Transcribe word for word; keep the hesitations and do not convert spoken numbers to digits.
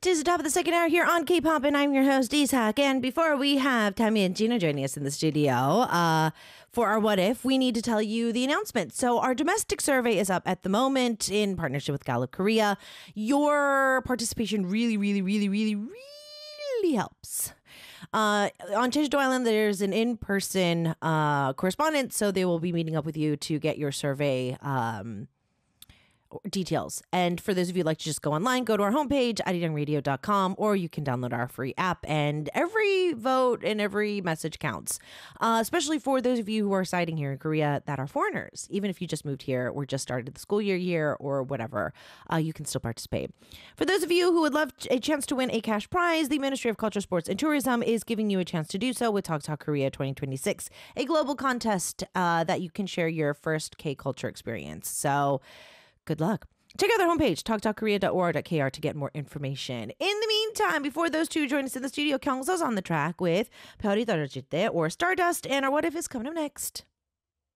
is the top of the second hour here on K-Pop, and I'm your host, Ishak. And before we have Tammy and Gina joining us in the studio uh, for our What If, we need to tell you the announcement. So our domestic survey is up at the moment in partnership with Gallup Korea. Your participation really, really, really, really, really helps. Uh, on Jeju Island, there's an in-person uh, correspondent, so they will be meeting up with you to get your survey um details. And for those of you who'd like to just go online, go to our homepage, arirang radio dot com, or you can download our free app. And every vote and every message counts, uh, especially for those of you who are residing here in Korea that are foreigners. Even if you just moved here or just started the school year here or whatever, uh, you can still participate. For those of you who would love a chance to win a cash prize, the Ministry of Culture, Sports, and Tourism is giving you a chance to do so with Talk Talk Korea twenty twenty-six, a global contest uh, that you can share your first K-culture experience. So good luck. Check out their homepage, talk talk korea dot org dot k r, to get more information. In the meantime, before those two join us in the studio, Kyungso's on the track with 별이 떨어질 때 or Stardust, and our What If is coming up next.